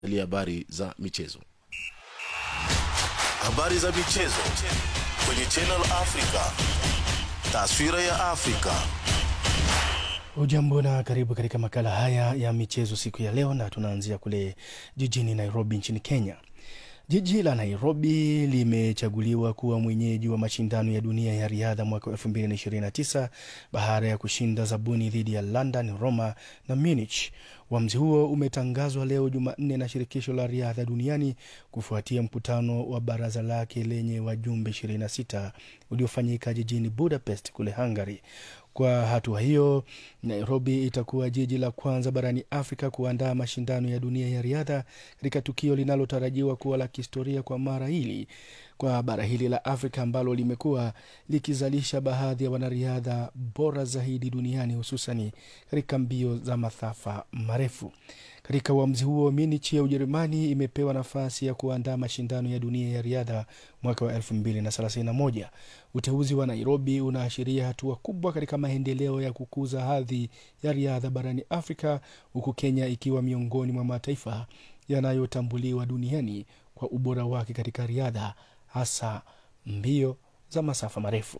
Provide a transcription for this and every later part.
Habari za michezo. Habari za michezo kwenye Channel Africa. Taswira ya Afrika. Ujambo na karibu katika makala haya ya michezo siku ya leo, na tunaanzia kule jijini Nairobi nchini Kenya. Jiji la Nairobi limechaguliwa kuwa mwenyeji wa mashindano ya dunia ya riadha mwaka 2029 baada ya kushinda zabuni dhidi ya London, Roma na Munich. Uamuzi huo umetangazwa leo Jumanne na shirikisho la riadha duniani kufuatia mkutano wa baraza lake lenye wajumbe 26 uliofanyika jijini Budapest kule Hungary. Kwa hatua hiyo, Nairobi itakuwa jiji la kwanza barani Afrika kuandaa mashindano ya dunia ya riadha katika tukio linalotarajiwa kuwa la kihistoria kwa mara hili kwa bara hili la Afrika ambalo limekuwa likizalisha baadhi ya wanariadha bora zaidi duniani, hususani katika mbio za masafa marefu. Katika uamuzi huo, Munich ya Ujerumani imepewa nafasi ya kuandaa mashindano ya dunia ya riadha mwaka wa 2031. Uteuzi wa Nairobi unaashiria hatua kubwa katika maendeleo ya kukuza hadhi ya riadha barani Afrika, huku Kenya ikiwa miongoni mwa mataifa yanayotambuliwa duniani kwa ubora wake katika riadha, hasa mbio za masafa marefu.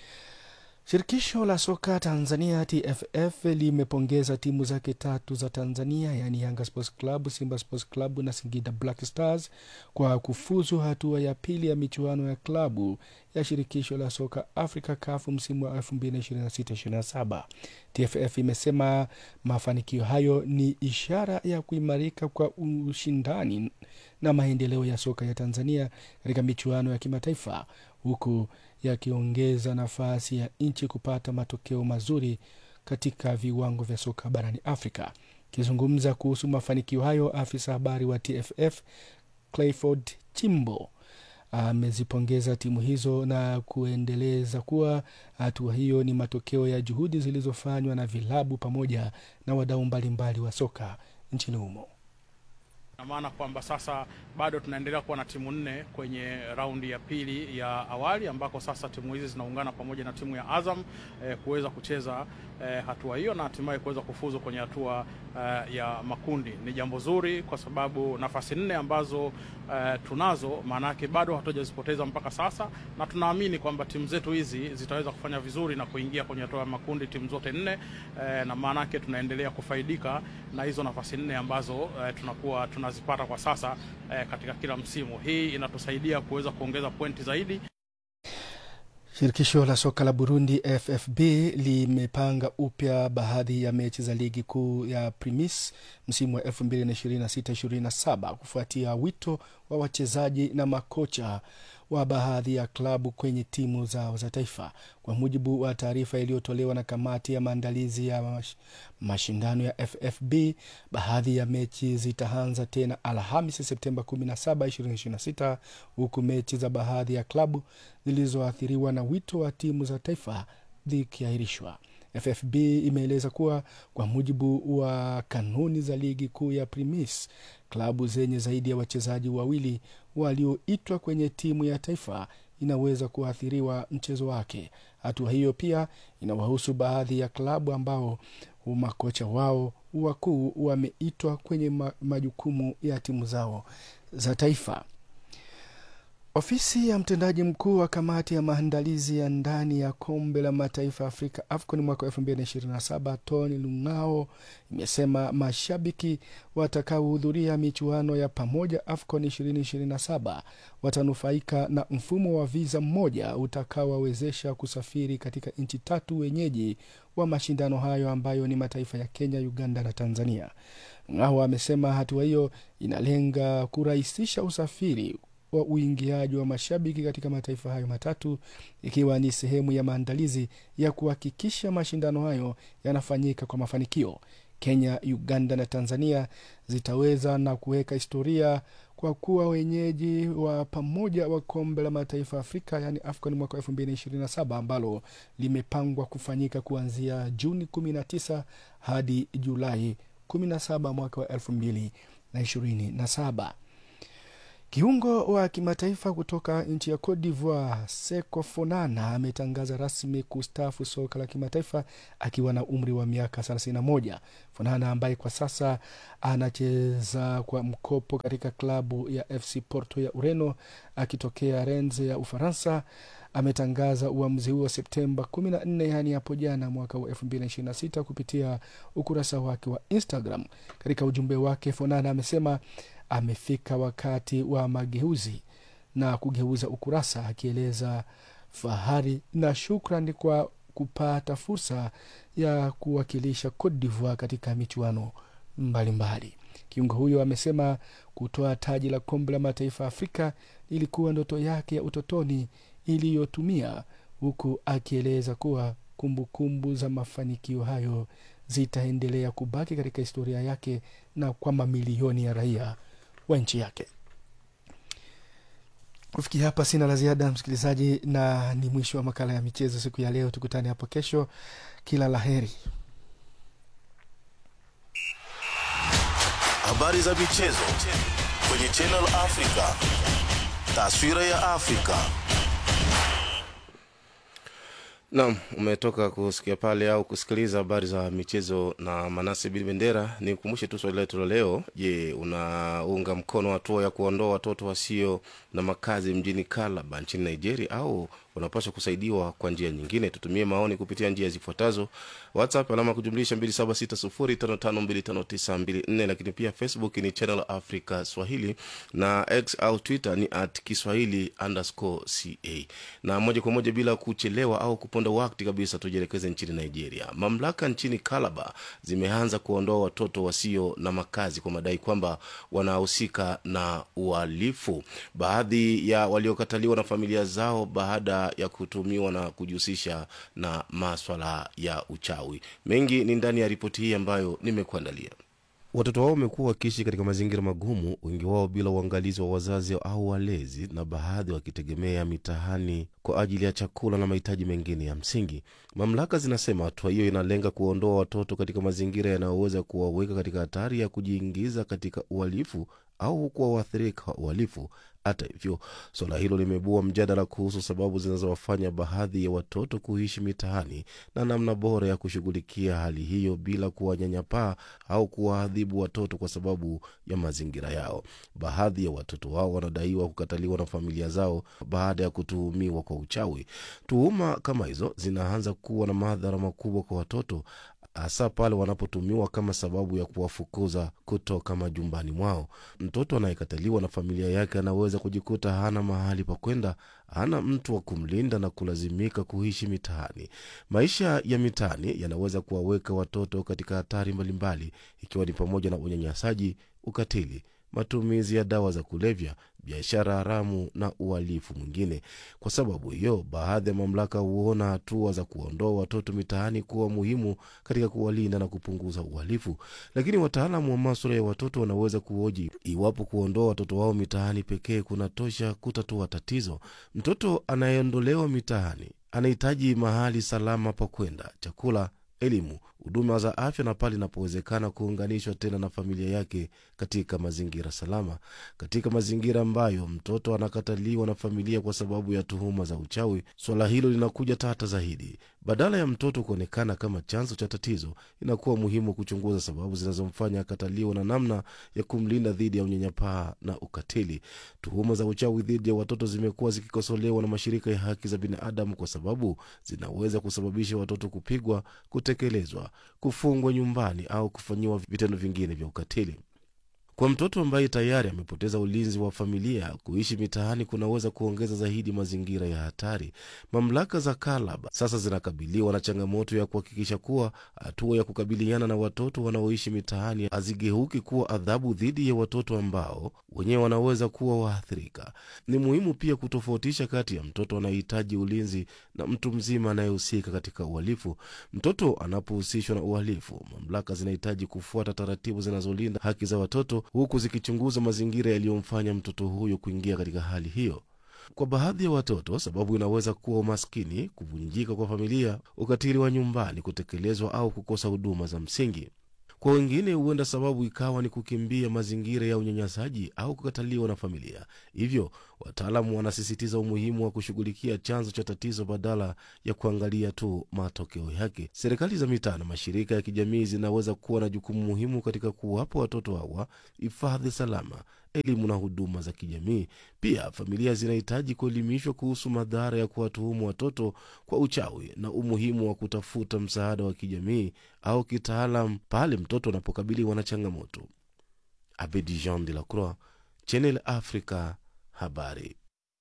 Shirikisho la soka Tanzania TFF limepongeza timu zake tatu za Tanzania, yani Yanga Sports Club, Simba Sports Club na Singida Black Stars kwa kufuzu hatua ya pili ya michuano ya klabu ya shirikisho la soka Afrika CAF msimu wa 2026-27. TFF imesema mafanikio hayo ni ishara ya kuimarika kwa ushindani na maendeleo ya soka ya Tanzania katika michuano ya kimataifa, huku yakiongeza nafasi ya nchi kupata matokeo mazuri katika viwango vya soka barani Afrika. Kizungumza kuhusu mafanikio hayo, afisa habari wa TFF Clifford Chimbo amezipongeza timu hizo na kuendeleza kuwa hatua hiyo ni matokeo ya juhudi zilizofanywa na vilabu pamoja na wadau mbalimbali wa soka nchini humo. Na maana kwamba sasa bado tunaendelea kuwa na timu 4 kwenye raundi ya pili ya awali, ambako sasa timu hizi zinaungana pamoja na timu ya Azam kuweza kucheza hatua hiyo na hatimaye kuweza kufuzu kwenye hatua ya makundi. Ni jambo zuri kwa sababu nafasi 4 ambazo tunazo maana yake bado hatujazipoteza mpaka sasa, na tunaamini kwamba timu zetu hizi zitaweza kufanya vizuri na kuingia kwenye hatua ya makundi, timu zote 4, na maana yake tunaendelea kufaidika na hizo nafasi 4 ambazo tunakuwa tunazipata kwa sasa katika kila msimu. Hii inatusaidia kuweza kuongeza pointi zaidi. Shirikisho la soka la Burundi FFB limepanga upya baadhi ya mechi za ligi kuu ya Primis msimu wa 2026-27 kufuatia wito wa wachezaji na makocha wa baadhi ya klabu kwenye timu zao za taifa. Kwa mujibu wa taarifa iliyotolewa na kamati ya maandalizi ya mashindano ya FFB, baadhi ya mechi zitaanza tena Alhamisi Septemba 17, 2026, huku mechi za baadhi ya klabu zilizoathiriwa na wito wa timu za taifa zikiahirishwa. FFB imeeleza kuwa kwa mujibu wa kanuni za ligi kuu ya Primis, klabu zenye zaidi ya wachezaji wawili walioitwa kwenye timu ya taifa inaweza kuathiriwa mchezo wake. Hatua hiyo pia inawahusu baadhi ya klabu ambao makocha wao wakuu wameitwa kwenye majukumu ya timu zao za taifa. Ofisi ya mtendaji mkuu wa kamati ya maandalizi ya ndani ya kombe la mataifa Afrika AFCON mwaka 2027 Tony Lungao imesema mashabiki watakaohudhuria michuano ya pamoja AFCON 2027 watanufaika na mfumo wa visa mmoja utakaowawezesha kusafiri katika nchi 3 wenyeji wa mashindano hayo ambayo ni mataifa ya Kenya, Uganda na Tanzania. Lungao amesema hatua hiyo inalenga kurahisisha usafiri wa uingiaji wa mashabiki katika mataifa hayo matatu, ikiwa ni sehemu ya maandalizi ya kuhakikisha mashindano hayo yanafanyika kwa mafanikio. Kenya, Uganda na Tanzania zitaweza na kuweka historia kwa kuwa wenyeji wa pamoja wa kombe la mataifa Afrika, yani AFCON mwaka 2027 ambalo limepangwa kufanyika kuanzia Juni 19 hadi Julai 17 mwaka wa 2027. Kiungo wa kimataifa kutoka nchi ya Cote d'Ivoire, Seko Fonana ametangaza rasmi kustaafu soka la kimataifa akiwa na umri wa miaka 31. Fonana ambaye kwa sasa anacheza kwa mkopo katika klabu ya FC Porto ya Ureno akitokea Rennes ya Ufaransa ametangaza uamuzi huo Septemba 14, yani hapo jana mwaka wa 2026 kupitia ukurasa wake wa Instagram. Katika ujumbe wake, Fonana amesema amefika wakati wa mageuzi na kugeuza ukurasa, akieleza fahari na shukrani kwa kupata fursa ya kuwakilisha Cote d'Ivoire katika michuano mbalimbali. Kiungo huyo amesema kutoa taji la kombe la mataifa Afrika ilikuwa ndoto yake ya utotoni iliyotumia, huku akieleza kuwa kumbukumbu za mafanikio hayo zitaendelea kubaki katika historia yake na kwa mamilioni ya raia wa nchi yake. Kufikia hapa sina la ziada msikilizaji, na ni mwisho wa makala ya michezo siku ya leo. Tukutane hapo kesho. Kila laheri. Habari za michezo kwenye Channel Africa. Taswira ya Afrika. Naam, umetoka kusikia pale au kusikiliza habari za michezo na Manase Bilbendera. Ni kukumbushe tu swali letu leo. Je, unaunga mkono hatua ya kuondoa watoto wasio na makazi mjini Calabar nchini Nigeria au unapaswa kusaidiwa kwa njia nyingine? Tutumie maoni kupitia njia zifuatazo: WhatsApp alama kujumlisha 276055259254, lakini pia Facebook ni Channel Africa Swahili na X au Twitter ni @Kiswahili_CA. Na moja kwa moja bila kuchelewa au kuponda wakati kabisa, tujielekeze nchini Nigeria. Mamlaka nchini Calabar zimeanza kuondoa watoto wasio na makazi kwa madai kwamba wanahusika na uhalifu. Baadhi ya waliokataliwa na familia zao baada ya kutumiwa na kujihusisha na masuala ya uchawi. Mengi ni ndani ya ripoti hii ambayo nimekuandalia. Watoto wao wamekuwa wakiishi katika mazingira magumu, wengi wao bila uangalizi wa wazazi au walezi, na baadhi wakitegemea mitahani kwa ajili ya chakula na mahitaji mengine ya msingi. Mamlaka zinasema hatua hiyo inalenga kuondoa watoto katika mazingira yanayoweza kuwaweka katika hatari ya kujiingiza katika uhalifu au kuwa waathirika wa uhalifu. Hata hivyo, swala hilo limebua mjadala kuhusu sababu zinazowafanya baadhi ya watoto kuishi mitahani na namna bora ya kushughulikia hali hiyo bila kuwanyanyapaa au kuwaadhibu watoto kwa sababu ya mazingira yao. Baadhi ya watoto wao wanadaiwa kukataliwa na familia zao baada ya kutuhumiwa kwa uchawi. Tuhuma kama hizo zinaanza kuwa na madhara makubwa kwa watoto, hasa pale wanapotumiwa kama sababu ya kuwafukuza kutoka majumbani mwao. Mtoto anayekataliwa na familia yake anaweza kujikuta hana mahali pa kwenda, hana mtu wa kumlinda na kulazimika kuishi mitaani. Maisha ya mitaani yanaweza kuwaweka watoto katika hatari mbalimbali, ikiwa ni pamoja na unyanyasaji, ukatili, matumizi ya dawa za kulevya, biashara haramu na uhalifu mwingine. Kwa sababu hiyo, baadhi ya mamlaka huona hatua za kuondoa watoto mitaani kuwa muhimu katika kuwalinda na kupunguza uhalifu. Lakini wataalamu wa masuala ya watoto wanaweza kuhoji iwapo kuondoa watoto wao mitaani pekee kunatosha kutatua tatizo. Mtoto anayeondolewa mitaani anahitaji mahali salama pa kwenda, chakula, elimu, huduma za afya na pale inapowezekana kuunganishwa tena na familia yake katika mazingira salama. Katika mazingira ambayo mtoto anakataliwa na familia kwa sababu ya tuhuma za uchawi, swala hilo linakuja tata zaidi. Badala ya mtoto kuonekana kama chanzo cha tatizo, inakuwa muhimu kuchunguza sababu zinazomfanya akataliwa na namna ya kumlinda dhidi ya unyanyapaa na ukatili. Tuhuma za uchawi dhidi ya watoto zimekuwa zikikosolewa na mashirika ya haki za binadamu kwa sababu zinaweza kusababisha watoto kupigwa, kutekelezwa, kufungwa nyumbani au kufanyiwa vitendo vingine vya ukatili. Kwa mtoto ambaye tayari amepoteza ulinzi wa familia, kuishi mitaani kunaweza kuongeza zaidi mazingira ya hatari. Mamlaka za Calabar sasa zinakabiliwa na changamoto ya kuhakikisha kuwa hatua ya kukabiliana na watoto wanaoishi mitaani hazigeuki kuwa adhabu dhidi ya watoto ambao wenyewe wanaweza kuwa waathirika. Ni muhimu pia kutofautisha kati ya mtoto anayehitaji ulinzi na mtu mzima anayehusika katika uhalifu. Mtoto anapohusishwa na uhalifu, mamlaka zinahitaji kufuata taratibu zinazolinda haki za watoto, huku zikichunguza mazingira yaliyomfanya mtoto huyo kuingia katika hali hiyo. Kwa baadhi ya watoto, sababu inaweza kuwa umaskini, kuvunjika kwa familia, ukatili wa nyumbani kutekelezwa au kukosa huduma za msingi. Kwa wengine huenda sababu ikawa ni kukimbia mazingira ya unyanyasaji au kukataliwa na familia. Hivyo wataalamu wanasisitiza umuhimu wa kushughulikia chanzo cha tatizo badala ya kuangalia tu matokeo yake. Serikali za mitaa na mashirika ya kijamii zinaweza kuwa na jukumu muhimu katika kuwapa watoto hawa hifadhi salama, elimu na huduma za kijamii. Pia familia zinahitaji kuelimishwa kuhusu madhara ya kuwatuhumu watoto kwa uchawi na umuhimu wa kutafuta msaada wa kijamii au kitaalam pale mtoto anapokabiliwa na changamoto. Abedi Jean de la Croix, Channel Africa, habari.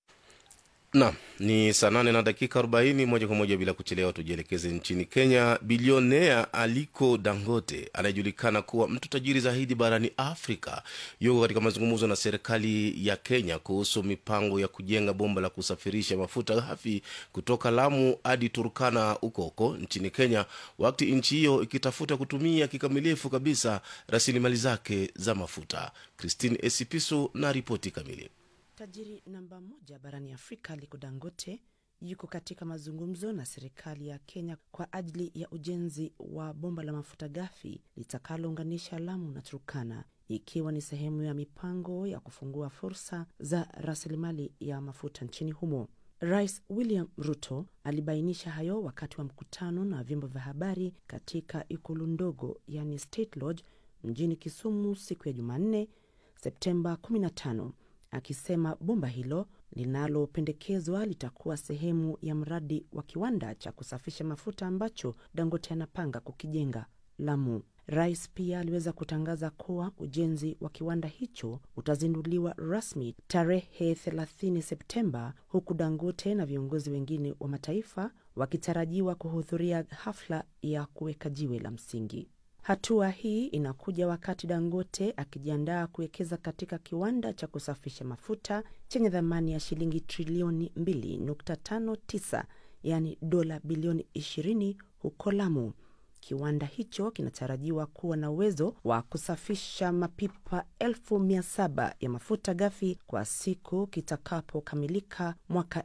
Na ni saa 8:40 moja kwa moja bila kuchelewa tujielekeze nchini Kenya. Bilionea Aliko Dangote anajulikana kuwa mtu tajiri zaidi barani Afrika. Yuko katika mazungumzo na serikali ya Kenya kuhusu mipango ya kujenga bomba la kusafirisha mafuta ghafi kutoka Lamu hadi Turkana huko nchini Kenya, wakati nchi hiyo ikitafuta kutumia kikamilifu kabisa rasilimali zake za mafuta. Christine Esipisu na ripoti kamili. Tajiri namba 1 barani Afrika Aliko Dangote yuko katika mazungumzo na serikali ya Kenya kwa ajili ya ujenzi wa bomba la mafuta ghafi litakalounganisha Lamu na Turkana, ikiwa ni sehemu ya mipango ya kufungua fursa za rasilimali ya mafuta nchini humo. Rais William Ruto alibainisha hayo wakati wa mkutano na vyombo vya habari katika ikulu ndogo yani State Lodge mjini Kisumu siku ya Jumanne, Septemba 15. Akisema bomba hilo linalopendekezwa litakuwa sehemu ya mradi wa kiwanda cha kusafisha mafuta ambacho Dangote anapanga kukijenga Lamu. Rais pia aliweza kutangaza kuwa ujenzi wa kiwanda hicho utazinduliwa rasmi tarehe 30 Septemba, huku Dangote na viongozi wengine wa mataifa wakitarajiwa kuhudhuria hafla ya kuweka jiwe la msingi. Hatua hii inakuja wakati Dangote akijiandaa kuwekeza katika kiwanda cha kusafisha mafuta chenye thamani ya shilingi trilioni 2.59, yani dola bilioni 20 huko Lamu. Kiwanda hicho kinatarajiwa kuwa na uwezo wa kusafisha mapipa 1700 ya mafuta ghafi kwa siku kitakapokamilika mwaka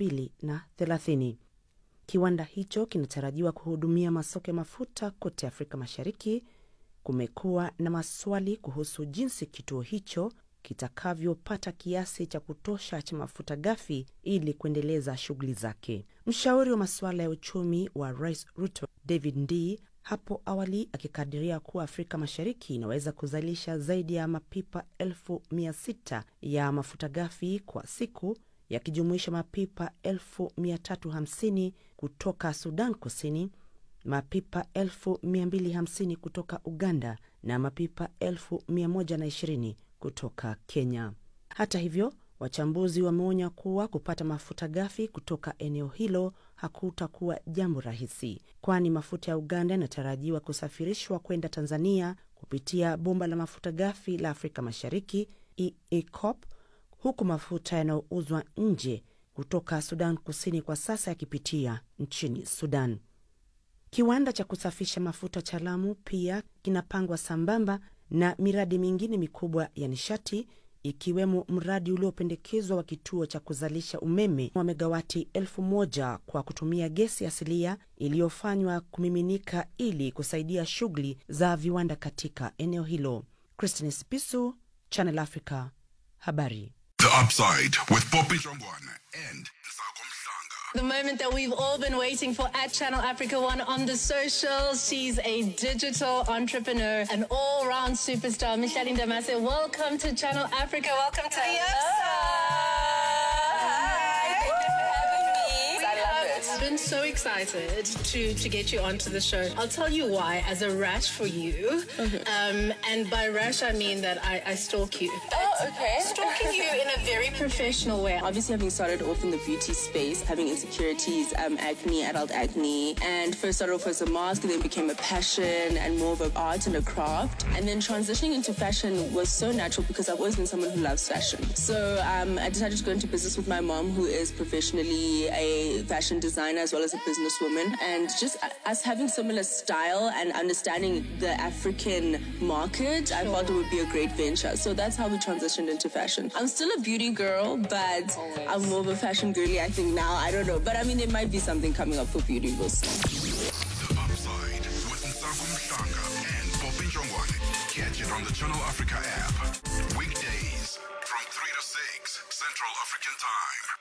2030. Kiwanda hicho kinatarajiwa kuhudumia masoko ya mafuta kote Afrika Mashariki. Kumekuwa na maswali kuhusu jinsi kituo hicho kitakavyopata kiasi cha kutosha cha mafuta ghafi ili kuendeleza shughuli zake. Mshauri wa masuala ya uchumi wa Rais Ruto, David Ndii, hapo awali akikadiria kuwa Afrika Mashariki inaweza kuzalisha zaidi ya mapipa 1600 ya mafuta ghafi kwa siku, yakijumuisha mapipa 1350 kutoka Sudan Kusini, mapipa 1250 kutoka Uganda na mapipa 1120 kutoka Kenya. Hata hivyo, wachambuzi wameonya kuwa kupata mafuta ghafi kutoka eneo hilo hakutakuwa jambo rahisi, kwani mafuta ya Uganda yanatarajiwa kusafirishwa kwenda Tanzania kupitia bomba la mafuta ghafi la Afrika Mashariki EACOP, huku mafuta yanayouzwa nje kutoka Sudan Kusini kwa sasa yakipitia nchini Sudan. Kiwanda cha kusafisha mafuta cha Lamu pia kinapangwa sambamba na miradi mingine mikubwa ya nishati, ikiwemo mradi uliopendekezwa wa kituo cha kuzalisha umeme wa megawati 1000 kwa kutumia gesi asilia iliyofanywa kumiminika ili kusaidia shughuli za viwanda katika eneo hilo. Christine Spisu, Channel Africa, habari. The Upside with Poppy Jongwana and The moment that we've all been waiting for at Channel Africa One on the socials. She's a digital entrepreneur, an all-round superstar. Micheline Damase, welcome to Channel Africa. Welcome to the I've been so excited to get you onto the show. I'll tell you why, as a rash for you. And by rash, I mean that I stalk you. Oh, okay. Stalking you in a very professional way. Obviously, having started off in the beauty space, having insecurities, acne, adult acne, and first started off as a mask, then became a passion and more of an art and a craft. And then transitioning into fashion was so natural because I've always been someone who loves fashion. So I decided to go into business with my mom, who is professionally a fashion designer as well as a businesswoman. And just us having similar style and understanding the African market, I felt it would be a great venture. So that's how we transitioned into fashion. I'm still a beauty girl, but I'm more of a fashion girly, I think now. I don't know. But I mean, there might be something coming up for beauty. We'll see. The Upside with Nsako Mhlanga and Poppy Jongwana. Central African Time.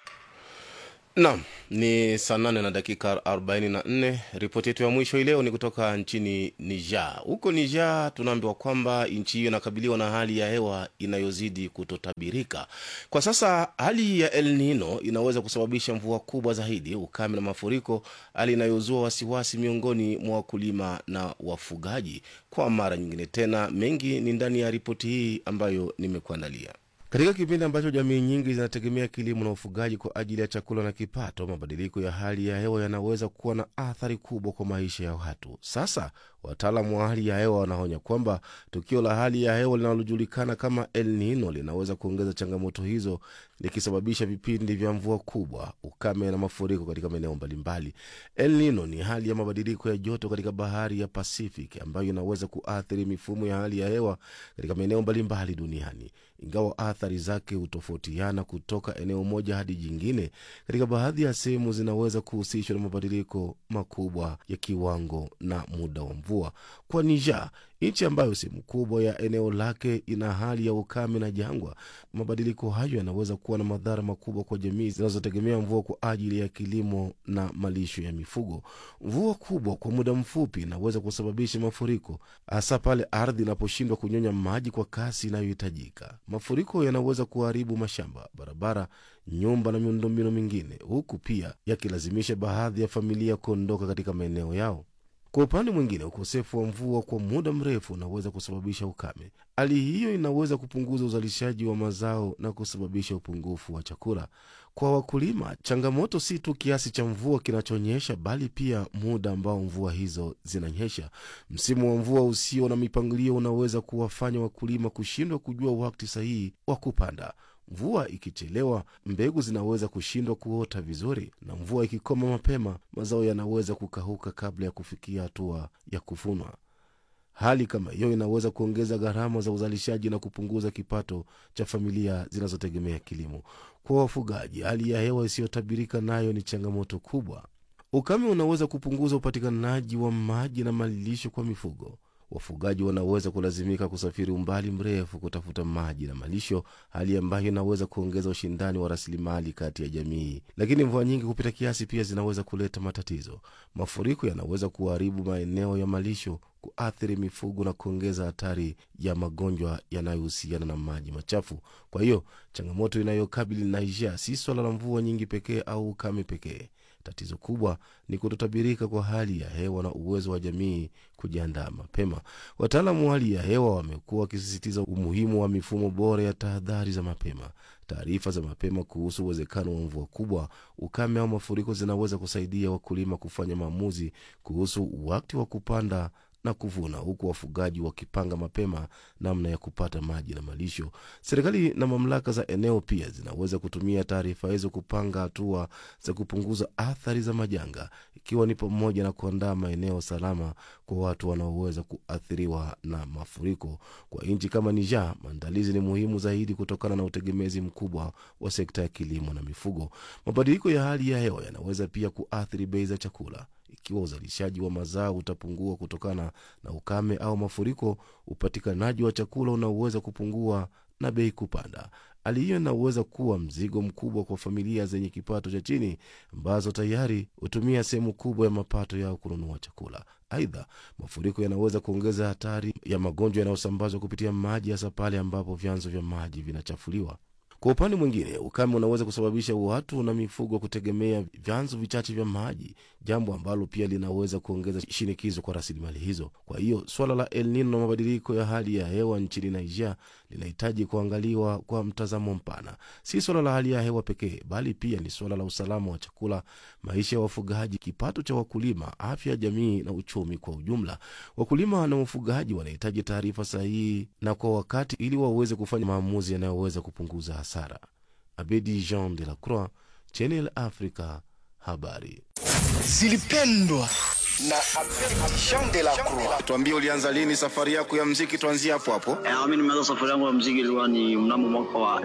Naam, ni saa 8 na dakika 44. Ripoti yetu ya mwisho leo ni kutoka nchini Niger. Huko Niger tunaambiwa kwamba nchi hiyo inakabiliwa na hali ya hewa inayozidi kutotabirika. Kwa sasa hali ya El Nino inaweza kusababisha mvua kubwa zaidi, ukame na mafuriko, hali inayozua wasiwasi miongoni mwa wakulima na wafugaji. Kwa mara nyingine tena, mengi ni ndani ya ripoti hii ambayo nimekuandalia. Katika kipindi ambacho jamii nyingi zinategemea kilimo na ufugaji kwa ajili ya chakula na kipato, mabadiliko ya hali ya hewa yanaweza kuwa na athari kubwa kwa maisha ya watu. Sasa, wataalamu wa hali ya hewa wanaonya kwamba tukio la hali ya hewa linalojulikana kama El Nino linaweza kuongeza changamoto hizo, likisababisha vipindi vya mvua kubwa, ukame na mafuriko katika maeneo mbalimbali. El Nino ni hali ya mabadiliko ya joto katika bahari ya Pacific ambayo inaweza kuathiri mifumo ya hali ya hewa katika maeneo mbalimbali duniani. Ingawa athari zake hutofautiana kutoka eneo moja hadi jingine, katika baadhi ya sehemu zinaweza kuhusishwa na mabadiliko makubwa ya kiwango na muda wa mvua. Kwa Niger, nchi ambayo sehemu kubwa ya eneo lake ina hali ya ukame na jangwa, mabadiliko hayo yanaweza kuwa na madhara makubwa kwa jamii zinazotegemea mvua kwa ajili ya kilimo na malisho ya mifugo. Mvua kubwa kwa muda mfupi inaweza kusababisha mafuriko, hasa pale ardhi inaposhindwa kunyonya maji kwa kasi inayohitajika. Mafuriko yanaweza kuharibu mashamba, barabara, nyumba na miundombinu mingine, huku pia yakilazimisha baadhi ya familia kuondoka katika maeneo yao. Kwa upande mwingine, ukosefu wa mvua kwa muda mrefu unaweza kusababisha ukame. Hali hiyo inaweza kupunguza uzalishaji wa mazao na kusababisha upungufu wa chakula. Kwa wakulima, changamoto si tu kiasi cha mvua kinachonyesha, bali pia muda ambao mvua hizo zinanyesha. Msimu wa mvua usio na mipangilio unaweza kuwafanya wakulima kushindwa kujua wakati sahihi wa kupanda. Mvua ikichelewa, mbegu zinaweza kushindwa kuota vizuri, na mvua ikikoma mapema, mazao yanaweza kukauka kabla ya kufikia hatua ya kuvunwa. Hali kama hiyo inaweza kuongeza gharama za uzalishaji na kupunguza kipato cha familia zinazotegemea kilimo. Kwa wafugaji, hali ya hewa isiyotabirika nayo ni changamoto kubwa. Ukame unaweza kupunguza upatikanaji wa maji na malisho kwa mifugo. Wafugaji wanaweza kulazimika kusafiri umbali mrefu kutafuta maji na malisho, hali ambayo inaweza kuongeza ushindani wa rasilimali kati ya jamii. Lakini mvua nyingi kupita kiasi pia zinaweza kuleta matatizo. Mafuriko yanaweza kuharibu maeneo ya malisho, kuathiri mifugo na kuongeza hatari ya magonjwa yanayohusiana na maji machafu. Kwa hiyo, changamoto inayokabili Niger si swala la mvua nyingi pekee au ukame pekee. Tatizo kubwa ni kutotabirika kwa hali ya hewa na uwezo wa jamii kujiandaa mapema. Wataalamu wa hali ya hewa wamekuwa wakisisitiza umuhimu wa mifumo bora ya tahadhari za mapema. Taarifa za mapema kuhusu uwezekano wa mvua kubwa, ukame au mafuriko zinaweza kusaidia wakulima kufanya maamuzi kuhusu wakati wa kupanda na kuvuna, huku wafugaji wakipanga mapema namna ya kupata maji na malisho. Serikali na mamlaka za eneo pia zinaweza kutumia taarifa hizo kupanga hatua za kupunguza athari za majanga, ikiwa ni pamoja na kuandaa maeneo salama kwa watu wanaoweza kuathiriwa na mafuriko. Kwa nchi kama Niger, maandalizi ni muhimu zaidi kutokana na utegemezi mkubwa wa sekta ya kilimo na mifugo. Mabadiliko ya hali ya hewa yanaweza pia kuathiri bei za chakula. Ikiwa uzalishaji wa mazao utapungua kutokana na ukame au mafuriko, upatikanaji wa chakula unaweza kupungua na bei kupanda. Hali hiyo inaweza kuwa mzigo mkubwa kwa familia zenye kipato cha chini, ambazo tayari hutumia sehemu kubwa ya mapato yao kununua chakula. Aidha, mafuriko yanaweza kuongeza hatari ya magonjwa yanayosambazwa kupitia maji, hasa pale ambapo vyanzo vya maji vinachafuliwa. Kwa upande mwingine, ukame unaweza kusababisha watu na mifugo kutegemea vyanzo vichache vya maji, jambo ambalo pia linaweza kuongeza shinikizo kwa rasilimali hizo. Kwa hiyo, swala la El Nino na mabadiliko ya hali ya hewa nchini Niger linahitaji kuangaliwa kwa mtazamo mpana. Si swala la hali ya hewa pekee, bali pia ni swala la usalama wa chakula, maisha ya wafugaji, kipato cha wakulima, afya ya jamii na uchumi kwa ujumla. Wakulima na wafugaji wanahitaji taarifa sahihi na kwa wakati ili waweze kufanya maamuzi yanayoweza kupunguza hasara. Abedi Jean de la Croix, Channel Africa, habari. Zilipendwa na Abedi Jean de la Croix. Tuambie ulianza lini safari yako ya muziki, tuanzie hapo hapo. Mimi nimeanza safari yangu ya muziki ilikuwa ni mnamo mwaka wa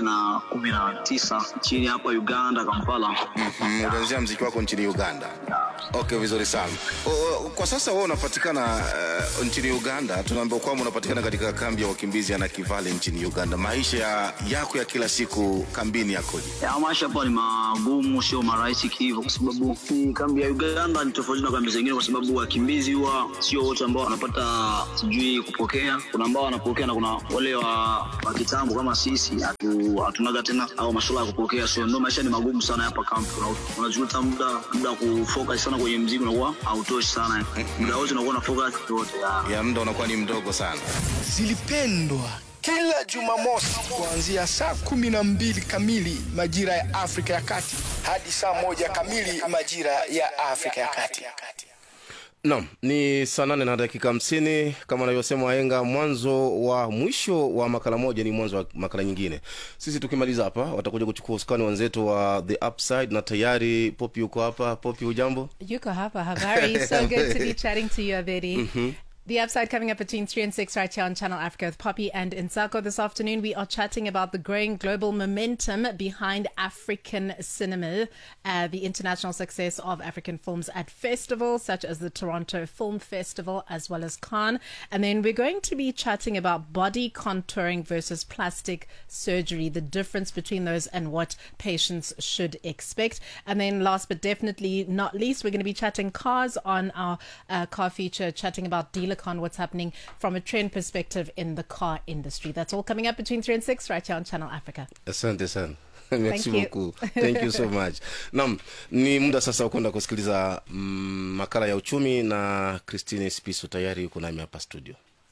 2019 nchini hapa Uganda, Kampala. Ulianzia muziki wako nchini Uganda. Okay, vizuri sana. Kwa sasa wewe unapatikana nchini Uganda. Tunaambiwa kwamba unapatikana katika kambi ya wakimbizi ya Nakivale nchini Uganda. Maisha yako ya kila siku kambini yakoje? Maisha hapa ni magumu, sio marahisi hivyo, kwa sababu kambi ya Uganda ni tofauti na kambi zingine, kwa sababu wakimbizi huwa sio wote ambao wanapata sijui kupokea. Kuna ambao wanapokea na kuna wale wa kitambo kama sisi hatunaga tena au masuala ya kupokea. So ndio maisha ni magumu sana hapa kambi. Unajuta muda kufocus sana kwenye mzigo unakuwa hautoshi sana. Muda wote unakuwa na focus yote ya muda unakuwa ni mdogo sana. Zilipendwa kila Jumamosi kuanzia saa 12 kamili majira ya Afrika ya Kati hadi saa 1 kamili majira ya Afrika ya Kati. Naam, ni saa 8 na dakika 50 kama anavyosema wahenga, mwisho wa makala moja ni mwanzo wa makala nyingine. Sisi tukimaliza hapa watakuja kuchukua usukani wenzetu wa The Upside, na tayari Poppy yuko hapa. Poppy, hujambo? Yuko hapa, habari. So good to be chatting to you, Abedi. The Upside coming up between 3 and 6 right here on Channel Africa with Poppy and Insako. This afternoon we are chatting about the growing global momentum behind African cinema, the international success of African films at festivals such as the Toronto Film Festival as well as Cannes. And then we're going to be chatting about body contouring versus plastic surgery, the difference between those and what patients should expect. And then last but definitely not least, we're going to be chatting cars on our car feature, chatting about dealer on what's happening from a trend perspective in the car industry. That's all coming up between 3 and 6 right here on Channel Africa. Asante sana. Merci beaucoup. Thank you so much. Naam, ni muda sasa wa kwenda kusikiliza makala ya uchumi, na Christine Spiso tayari yuko nami hapa studio.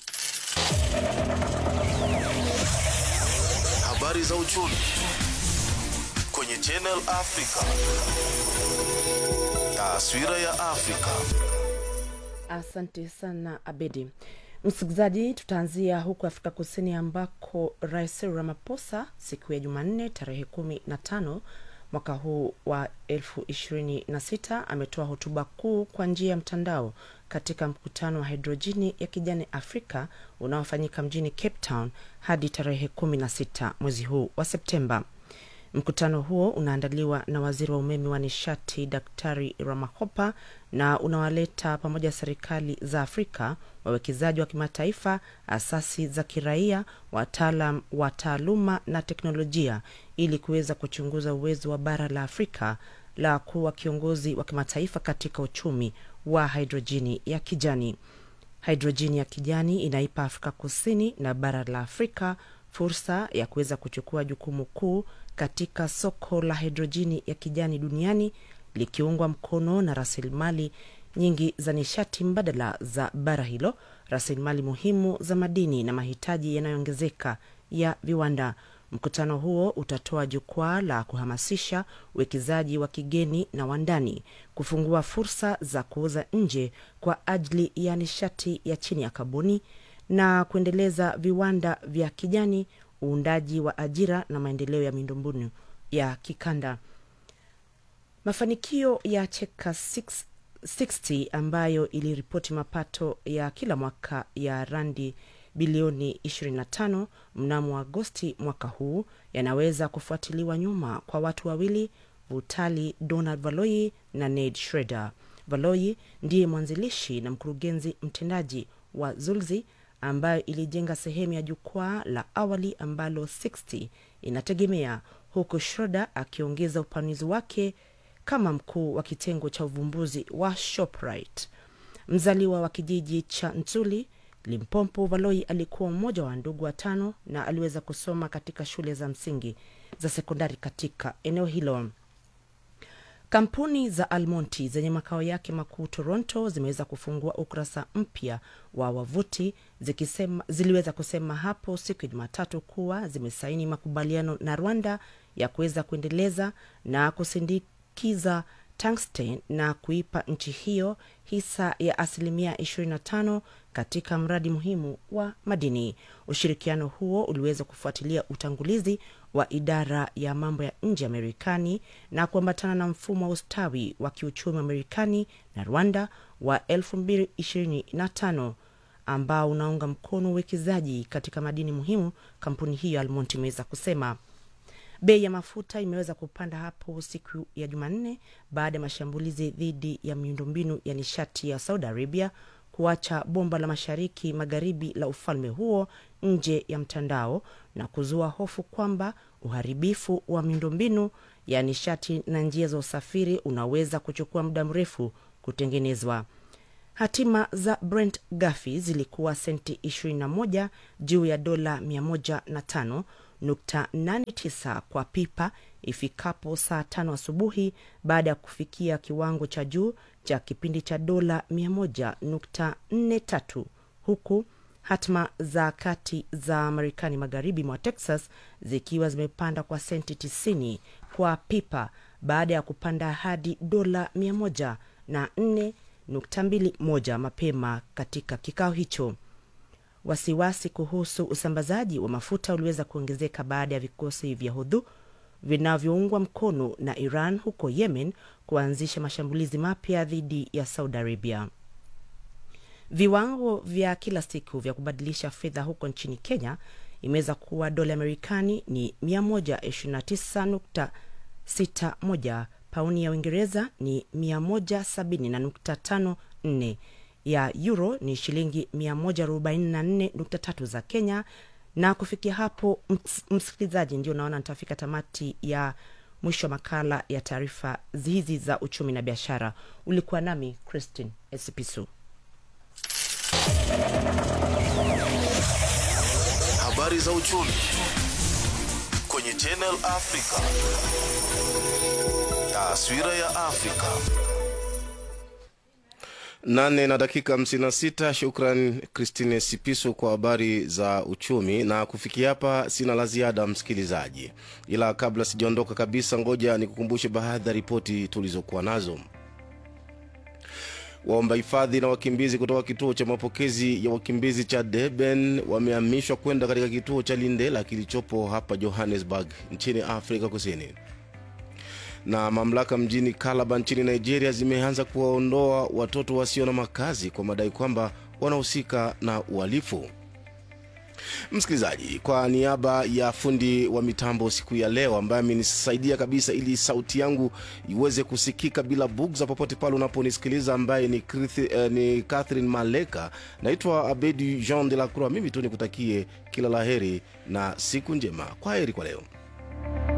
Habari za uchumi kwenye Channel Africa. Taswira ya Afrika. Asante sana Abedi. Msikilizaji, tutaanzia huko Afrika Kusini ambako Rais Ramaphosa siku ya Jumanne tarehe 15 mwaka huu wa 2026 ametoa hotuba kuu kwa njia ya mtandao katika mkutano wa hidrojeni ya kijani Afrika unaofanyika mjini Cape Town hadi tarehe 16 mwezi huu wa Septemba. Mkutano huo unaandaliwa na waziri wa umeme wa nishati Daktari Ramaphosa na unawaleta pamoja serikali za Afrika, wawekezaji wa kimataifa, asasi za kiraia, wataalam wa taaluma na teknolojia ili kuweza kuchunguza uwezo wa bara la Afrika la kuwa kiongozi wa kimataifa katika uchumi wa hidrojeni ya kijani. Hidrojeni ya kijani inaipa Afrika Kusini na bara la Afrika fursa ya kuweza kuchukua jukumu kuu katika soko la hidrojeni ya kijani duniani, likiungwa mkono na rasilimali nyingi za nishati mbadala za bara hilo, rasilimali muhimu za madini na mahitaji yanayoongezeka ya viwanda. Mkutano huo utatoa jukwaa la kuhamasisha uwekezaji wa kigeni na wa ndani, kufungua fursa za kuuza nje kwa ajili ya nishati ya chini ya kaboni na kuendeleza viwanda vya kijani, uundaji wa ajira na maendeleo ya miundombinu ya kikanda. Mafanikio ya Cheka 60 ambayo iliripoti mapato ya kila mwaka ya randi bilioni 25 mnamo Agosti mwaka huu yanaweza kufuatiliwa nyuma kwa watu wawili, Vutali Donald Valoyi na Ned Schroeder. Valoyi ndiye mwanzilishi na mkurugenzi mtendaji wa Zulzi, ambayo ilijenga sehemu ya jukwaa la awali ambalo 60 inategemea, huku Schroeder akiongeza upanuzi wake kama mkuu wa kitengo cha uvumbuzi wa Shoprite. Mzaliwa wa kijiji cha Ntsuli, Limpopo, Valoyi alikuwa mmoja wa ndugu watano na aliweza kusoma katika shule za msingi za sekondari katika eneo hilo. Kampuni za Almonti zenye makao yake makuu Toronto zimeweza kufungua ukurasa mpya wa wavuti, ziliweza kusema hapo siku ya Jumatatu kuwa zimesaini makubaliano na Rwanda ya kuweza kuendeleza na kusindikiza tungsten na kuipa nchi hiyo hisa ya 25% katika mradi muhimu wa madini. Ushirikiano huo uliweza kufuatilia utangulizi wa idara ya mambo ya nje ya Marekani na kuambatana na mfumo wa ustawi wa kiuchumi wa Marekani na Rwanda wa 2025 ambao unaunga mkono uwekezaji katika madini muhimu, kampuni hiyo Almonti imeweza kusema. Bei ya mafuta imeweza kupanda hapo siku ya Jumanne baada ya mashambulizi dhidi ya miundombinu ya nishati ya Saudi Arabia kuacha bomba la mashariki magharibi la ufalme huo nje ya mtandao na kuzua hofu kwamba uharibifu wa miundombinu ya nishati na njia za usafiri unaweza kuchukua muda mrefu kutengenezwa. Hatima za Brent ghafi zilikuwa senti 21 juu ya dola 105.89 kwa pipa ifikapo saa 5 asubuhi baada ya kufikia kiwango cha juu cha kipindi cha dola 100.43, huku hatima za kati za Marekani magharibi mwa Texas zikiwa zimepanda kwa senti 90 kwa pipa baada ya kupanda hadi dola 104.21 mapema katika kikao hicho. Wasiwasi kuhusu usambazaji wa mafuta uliweza kuongezeka baada ya vikosi vya Houthi vinavyoungwa mkono na Iran huko Yemen kuanzisha mashambulizi mapya dhidi ya Saudi Arabia. Viwango vya kila siku vya kubadilisha fedha huko nchini Kenya imeweza kuwa dola ya Marekani ni 129.61, pauni ya Uingereza ni 170.54, ya euro ni shilingi 144.3 za Kenya. Na kufikia hapo, msikilizaji, ndio naona nitafika tamati ya mwisho makala ya taarifa hizi za uchumi na biashara. Ulikuwa nami Christine Esipisu. Habari za uchumi kwenye Channel Africa. Taswira ya Afrika. 8:56. Shukran Christine Sipiso kwa habari za uchumi, na kufikia hapa sina la ziada msikilizaji, ila kabla sijaondoka kabisa, ngoja nikukumbushe baadhi ya ripoti tulizokuwa nazo. Waomba hifadhi na wakimbizi kutoka kituo cha mapokezi ya wakimbizi cha Durban wamehamishwa kwenda katika kituo cha Lindela kilichopo hapa Johannesburg nchini Afrika Kusini. Na mamlaka mjini Calabar nchini Nigeria zimeanza kuwaondoa watoto wasio na makazi kwa madai kwamba wanahusika na uhalifu. Msikilizaji, kwa niaba ya fundi wa mitambo siku ya leo ambaye amenisaidia kabisa ili sauti yangu iweze kusikika bila bugza popote pale unaponisikiliza, ambaye ni Catherine Maleka, naitwa Abedi Jean de la Croix. Mimi tu nikutakie kila laheri na siku njema. Kwaheri kwa leo.